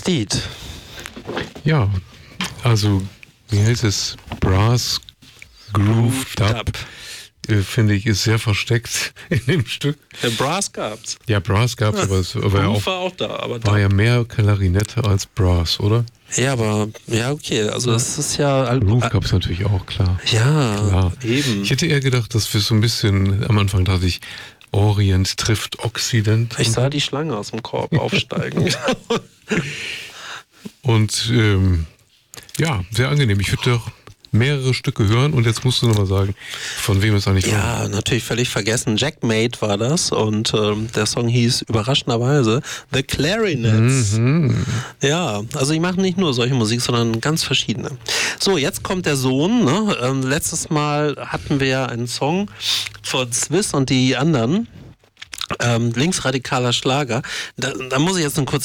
Lied? Ja, also, wie heißt es? Brass Groove Dub. Finde ich, ist sehr versteckt in dem Stück. Der Brass gab's. Ja, Brass gab's, aber es war ja Groove war auch da, aber war ja mehr Klarinette als Brass, oder? ja, aber, ja, okay, also das ist ja... Groove gab's natürlich auch, klar. Ja, Klar. eben. Ich hätte eher gedacht, dass wir so ein bisschen, am Anfang dachte ich, Orient trifft Occident. Ich sah die Schlange aus dem Korb aufsteigen. Und ja, sehr angenehm. Ich würde doch mehrere Stücke hören und jetzt musst du nochmal sagen, von wem es eigentlich war. Ja, natürlich völlig vergessen. Jackmate war das und der Song hieß überraschenderweise The Clarinets. Mhm. Ja, also ich mache nicht nur solche Musik, sondern ganz verschiedene. So, jetzt kommt der Sohn. Ne? Letztes Mal hatten wir ja einen Song von Swiss und die anderen. Linksradikaler Schlager. Da muss ich jetzt eine kurze